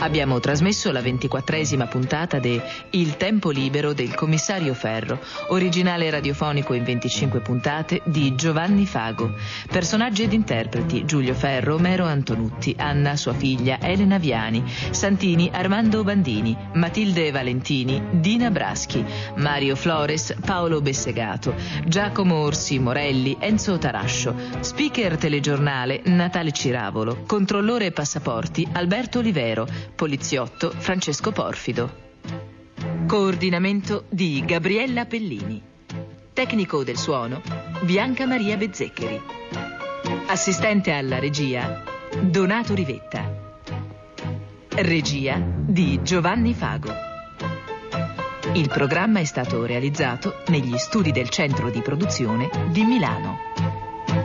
Abbiamo trasmesso la 24esima puntata de Il tempo libero del commissario Ferro, originale radiofonico in 25 puntate di Giovanni Fago. Personaggi ed interpreti: Giulio Ferro, Mero Antonutti, Anna, sua figlia, Elena Viani, Santini, Armando Bandini, Matilde Valentini, Dina Braschi, Mario Flores, Paolo Bessegato, Giacomo Orsi Morelli, Enzo Tarascio, speaker telegiornale Natale Ciravolo, controllore passaporti Alberto Olivero, poliziotto Francesco Porfido. Coordinamento di Gabriella Pellini. Tecnico del suono Bianca Maria Bezzeccheri. Assistente alla regia Donato Rivetta. Regia di Giovanni Fago. Il programma è stato realizzato negli studi del Centro di Produzione di Milano.